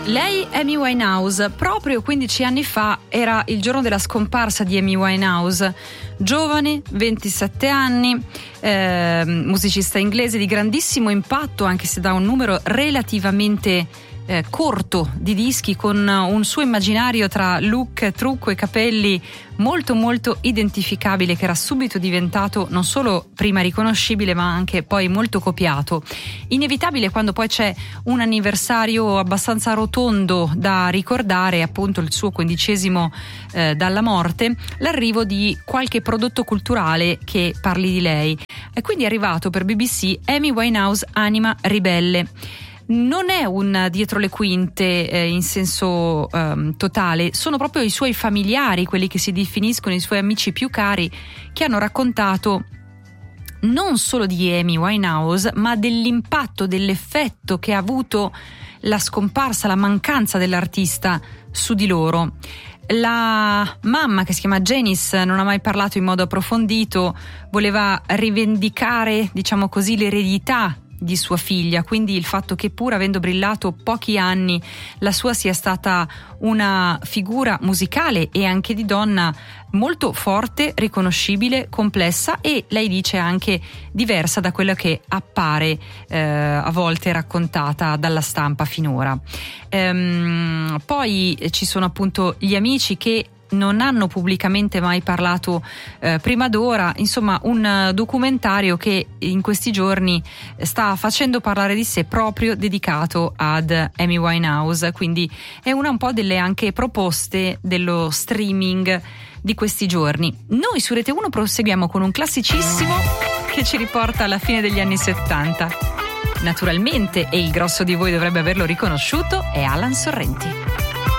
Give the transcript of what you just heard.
Lei, Amy Winehouse, proprio 15 anni fa era il giorno della scomparsa di Amy Winehouse, giovane, 27 anni, musicista inglese di grandissimo impatto, anche se da un numero relativamente corto di dischi, con un suo immaginario tra look, trucco e capelli molto molto identificabile, che era subito diventato non solo prima riconoscibile ma anche poi molto copiato. Inevitabile quando poi c'è un anniversario abbastanza rotondo da ricordare, appunto il suo 15° dalla morte, l'arrivo di qualche prodotto culturale che parli di lei. E quindi è arrivato per BBC Amy Winehouse Anima Ribelle. Non è un dietro le quinte in senso totale, sono proprio i suoi familiari, quelli che si definiscono i suoi amici più cari, che hanno raccontato non solo di Amy Winehouse, ma dell'impatto, dell'effetto che ha avuto la scomparsa, la mancanza dell'artista su di loro. La mamma, che si chiama Janice, non ha mai parlato in modo approfondito, voleva rivendicare, diciamo così, l'eredità di sua figlia, quindi il fatto che, pur avendo brillato pochi anni, la sua sia stata una figura musicale e anche di donna molto forte, riconoscibile, complessa e, lei dice, anche diversa da quella che appare a volte raccontata dalla stampa finora. Poi ci sono appunto gli amici che non hanno pubblicamente mai parlato prima d'ora, insomma un documentario che in questi giorni sta facendo parlare di sé, proprio dedicato ad Amy Winehouse, quindi è una un po' delle anche proposte dello streaming di questi giorni. Noi su Rete 1 proseguiamo con un classicissimo che ci riporta alla fine degli anni 70. Naturalmente, e il grosso di voi dovrebbe averlo riconosciuto, è Alan Sorrenti.